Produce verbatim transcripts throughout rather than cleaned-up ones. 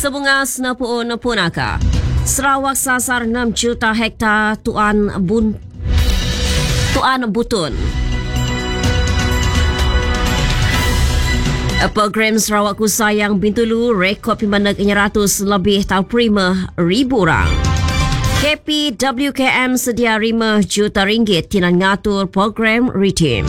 Sebunga senapuun punaka. Sarawak sasar enam juta hektar tuan bun tuan butun. Program Sarawak Ku Sayang Bintulu rekod pimandak enam ratus lebih tau prima ribu orang. K P W K M sedia lima juta ringgit tinan ngatur program retim.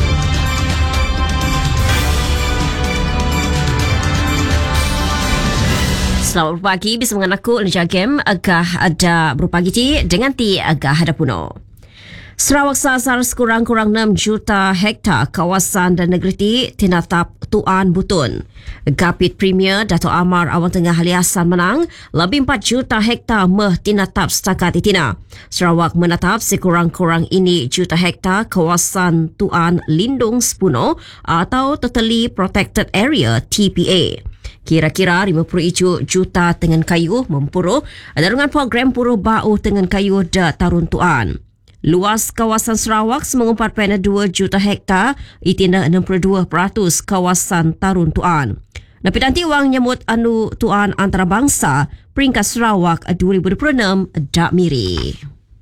Selamat pagi, bisa mengenal aku Elisha Game agak ada berpagi ti dengan ti agak ada puno. Sarawak sasar sekurang-kurang enam juta hektar kawasan dan negeri ti tinatap tuan butun. Gapit Premier Dato' Amar Awang Tengah Haliasan menang lebih empat juta hektar meh tinatap setakat itina. Sarawak menatap sekurang-kurang ini juta hektar kawasan tuan lindung sepuno atau Totally Protected Area T P A. Kira-kira lima puluh tujuh juta tengan kayu mempuruh darungan program puruh bau tengan kayu da tarun tuan. Luas kawasan Sarawak semengumpat pena dua juta hektar itina enam puluh dua peratus kawasan tarun tuan. Napi nanti wang nyamut anu tuan antarabangsa peringkat Sarawak dua ribu dua puluh enam dak miri.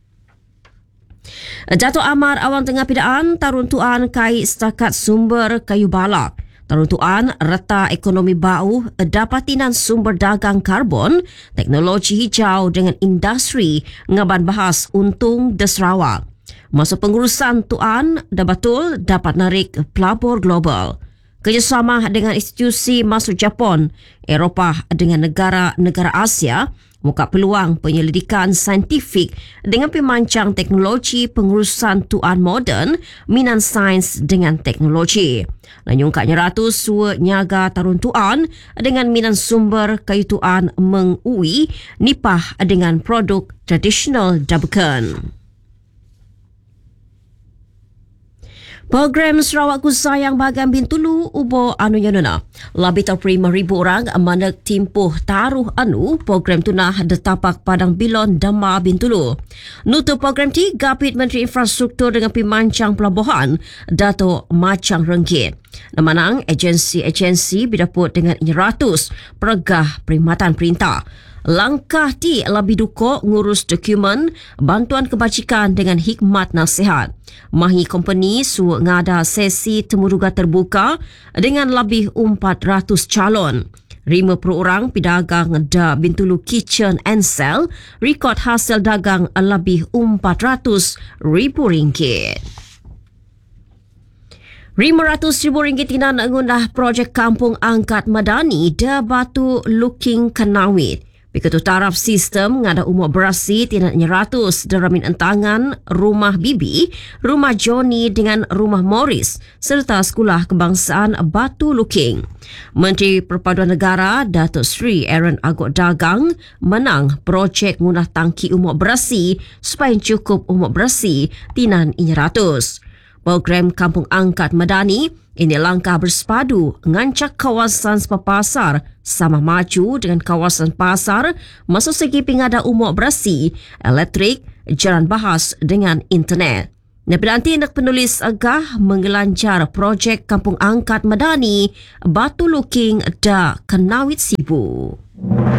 Dato' Amar Awang Tengah Pidaan tarun tuan kai setakat sumber kayu balak. Tarun tuan reta ekonomi bau dapatinan sumber dagang karbon, teknologi hijau dengan industri ngaban bahas untung de Sarawak. Masuk pengurusan tuan dah betul dapat narik pelabur global. Kerjasama dengan institusi masuk Jepun, Eropah dengan negara-negara Asia muka peluang penyelidikan saintifik dengan pemancang teknologi pengurusan tuan moden minan sains dengan teknologi. Lanyungkaknya ratus suwa nyaga tarun tuan dengan minan sumber kayu tuan mengui nipah dengan produk tradisional dabukan. Program Sarawak Ku Sayang bahagian Bintulu ubo anu yanuna. Lebih tau lima ribu orang manak timpuh taruh anu program tunah detapak Padang Bilon Dama Bintulu. Nutu program ti Gapit Menteri Infrastruktur dengan pemancang pelabuhan Dato' Macang Renggit. Namanang agensi-agensi bidaput dengan ratus pergah perkhidmatan perintah. Langkah ti lebih dukuk ngurus dokumen bantuan kebajikan dengan hikmat nasihat. Mahi company su ngada sesi temuduga terbuka dengan lebih empat ratus calon. lima puluh orang pedagang da Bintulu Kitchen and Sell rekod hasil dagang lebih empat ratus ribu ringgit. lima ratus ribu ringgit tinan ngundah projek kampung angkat Madani da Batu Looking Kanawit. Begitu taraf sistem ngada umur berasi tinan ratus deramin entangan rumah Bibi, rumah Johnny dengan rumah Morris serta sekolah kebangsaan Batu Looking. Menteri Perpaduan Negara Datuk Seri Aaron Agot Dagang menang projek ngundah tangki umur berasi supaya cukup umur berasi tinan ratus. Program Kampung Angkat Madani ini langkah bersepadu ngancak kawasan sepapasar sama maju dengan kawasan pasar masuk segi pingada umur berasi, elektrik, jalan bahas dengan internet. Nanti nak penulis agah menggelancar projek Kampung Angkat Madani, Batu Looking da Kanawit Sibu.